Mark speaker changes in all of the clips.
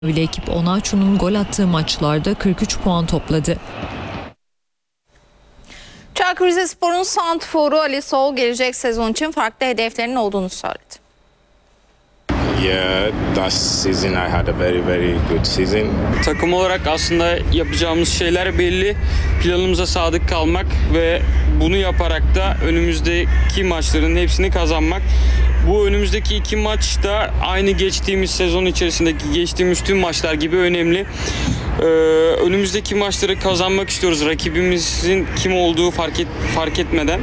Speaker 1: Ekip Onaçu'nun gol attığı maçlarda 43 puan topladı.
Speaker 2: Çaykur Rizespor'un santrforu Ali Sol gelecek sezon için farklı hedeflerinin olduğunu söyledi.
Speaker 3: Yeah, last season I had a very good season.
Speaker 4: Takım olarak aslında yapacağımız şeyler belli. Planımıza sadık kalmak ve bunu yaparak da önümüzdeki maçların hepsini kazanmak. Bu önümüzdeki 2 maç da aynı geçtiğimiz sezon içerisindeki geçtiğimiz tüm maçlar gibi önemli. Önümüzdeki maçları kazanmak istiyoruz. Rakibimizin kim olduğu fark etmeden.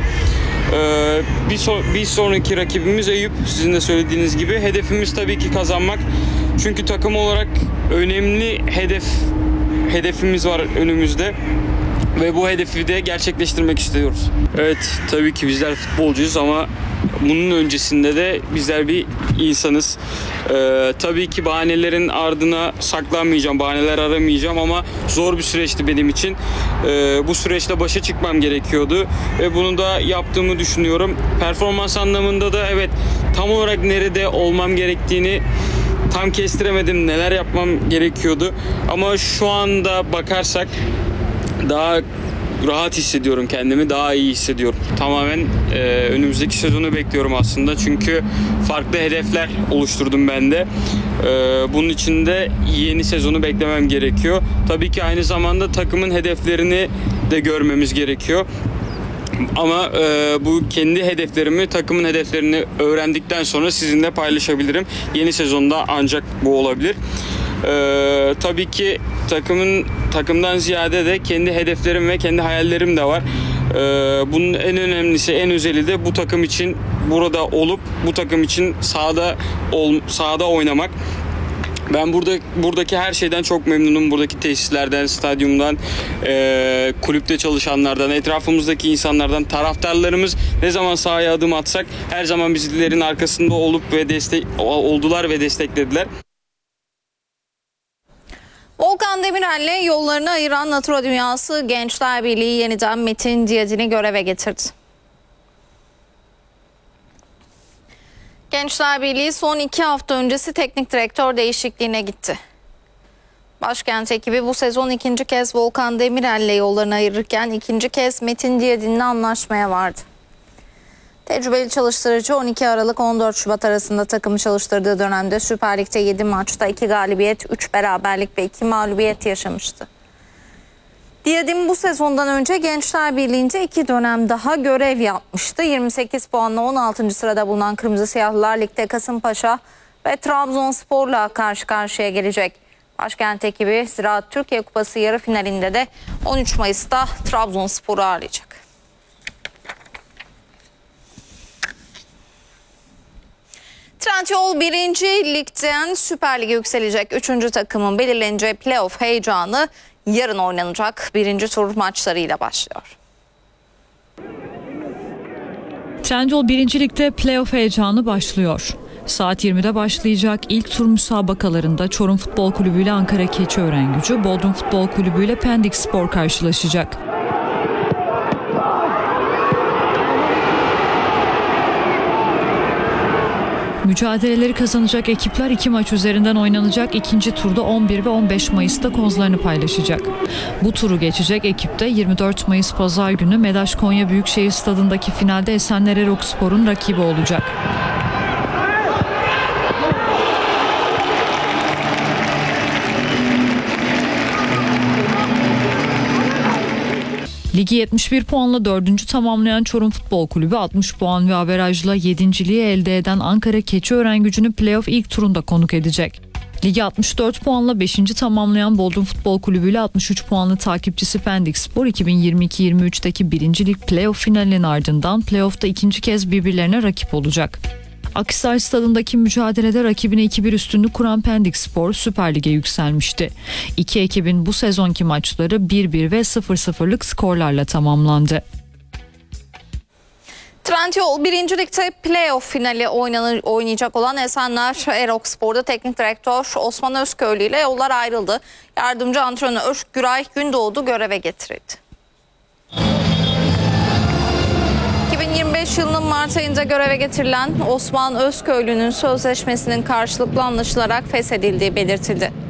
Speaker 4: Bir sonraki rakibimiz Eyüp, sizin de söylediğiniz gibi. Hedefimiz tabii ki kazanmak. Çünkü takım olarak önemli hedefimiz var önümüzde. Ve bu hedefi de gerçekleştirmek istiyoruz. Evet, tabii ki bizler futbolcuyuz ama bunun öncesinde de bizler bir insanız. Tabii ki bahanelerin ardına saklanmayacağım, bahaneler aramayacağım ama zor bir süreçti benim için. Bu süreçte başa çıkmam gerekiyordu ve bunu da yaptığımı düşünüyorum. Performans anlamında da evet, tam olarak nerede olmam gerektiğini tam kestiremedim, neler yapmam gerekiyordu. Ama şu anda bakarsak daha rahat hissediyorum kendimi, daha iyi hissediyorum. Tamamen önümüzdeki sezonu bekliyorum aslında çünkü farklı hedefler oluşturdum ben de. Bunun için de yeni sezonu beklemem gerekiyor. Tabii ki aynı zamanda takımın hedeflerini de görmemiz gerekiyor. Ama bu kendi hedeflerimi, takımın hedeflerini öğrendikten sonra sizinle paylaşabilirim. Yeni sezonda ancak bu olabilir. Tabii ki takımdan ziyade de kendi hedeflerim ve kendi hayallerim de var. Bunun en önemlisi, en özeli de bu takım için burada olup bu takım için sahada oynamak. Ben buradaki her şeyden çok memnunum. Buradaki tesislerden, stadyumdan, kulüpte çalışanlardan, etrafımızdaki insanlardan, taraftarlarımız ne zaman sahaya adım atsak her zaman bizlerin arkasında oldular ve desteklediler.
Speaker 2: Volkan Demirel'le yollarını ayıran Natura Dünyası Gençler Birliği yeniden Metin Diyadin'i göreve getirdi. Gençler Birliği son 2 hafta öncesi teknik direktör değişikliğine gitti. Başkent ekibi bu sezon 2. kez Volkan Demirel'le yollarını ayırırken 2. kez Metin Diyadin'le anlaşmaya vardı. Tecrübeli çalıştırıcı 12 Aralık 14 Şubat arasında takımı çalıştırdığı dönemde Süper Lig'de 7 maçta 2 galibiyet, 3 beraberlik ve 2 mağlubiyet yaşamıştı. Diyadin bu sezondan önce Gençler Birliği'nde 2 dönem daha görev yapmıştı. 28 puanla 16. sırada bulunan Kırmızı Siyahlılar Lig'de Kasımpaşa ve Trabzonspor'la karşı karşıya gelecek. Başkent ekibi Ziraat Türkiye Kupası yarı finalinde de 13 Mayıs'ta Trabzonspor'u ağırlayacak. Trendyol 1. Lig'den Süper Lig'e yükselecek 3. takımın belirleneceği playoff heyecanı yarın oynanacak 1. tur maçlarıyla başlıyor.
Speaker 1: Trendyol 1. Lig'de playoff heyecanı başlıyor. Saat 20'de başlayacak ilk tur müsabakalarında Çorum Futbol Kulübü ile Ankara Keçiörengucu, Bodrum Futbol Kulübü ile Pendik Spor karşılaşacak. Mücadeleleri kazanacak ekipler 2 maç üzerinden oynanacak ikinci turda 11 ve 15 Mayıs'ta kozlarını paylaşacak. Bu turu geçecek ekip de 24 Mayıs Pazar günü Medaş Konya Büyükşehir Stadı'ndaki finalde Esenler Erokspor'un rakibi olacak. Ligi 71 puanla 4. tamamlayan Çorum Futbol Kulübü 60 puan ve averajla 7.liği elde eden Ankara Keçiörengucu'nu playoff ilk turunda konuk edecek. Ligi 64 puanla 5. tamamlayan Bodrum Futbol Kulübü ile 63 puanlı takipçisi Pendik Spor 2022-23'teki 1. Lig playoff finalinin ardından playoff'ta ikinci kez birbirlerine rakip olacak. Akhisar Stadı'ndaki mücadelede rakibine 2-1 üstünlük kuran Pendik Spor Süper Lig'e yükselmişti. İki ekibin bu sezonki maçları 1-1 ve 0-0'lık skorlarla tamamlandı.
Speaker 2: Trendyol 1. Lig'de playoff finali oynayacak olan Esenler Erokspor'da teknik direktör Osman Özköylü ile yollar ayrıldı. Yardımcı antrenör Güray Gündoğdu göreve getirildi. 2025 yılının Mart ayında göreve getirilen Osman Özköylü'nün sözleşmesinin karşılıklı anlaşılarak feshedildiği belirtildi.